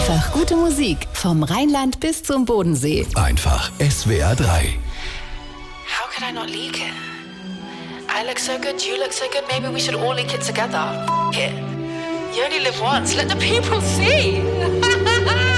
Einfach gute Musik vom Rheinland bis zum Bodensee. Einfach SWR 3. How could I not leak it? I look so good, you look so good, maybe we should all leak it together. F it. You only live once, let the people see.